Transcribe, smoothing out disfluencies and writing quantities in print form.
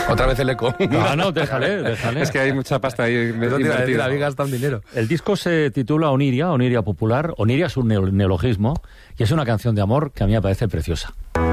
Otra vez el eco. No, déjale. Es que hay mucha pasta ahí invertida. Habéis gastado un dinero. El disco se titula Oniria Popular. Oniria es un neologismo y es una canción de amor que a mí me parece preciosa.